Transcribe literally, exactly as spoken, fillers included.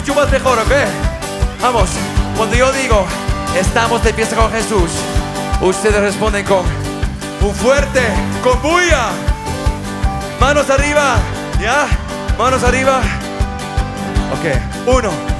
mucho más mejor, ¿ok? Vamos, cuando yo digo estamos de fiesta con Jesús, ustedes responden con un fuerte, con bulla. Manos arriba, ¿ya? Manos arriba. Ok, uno.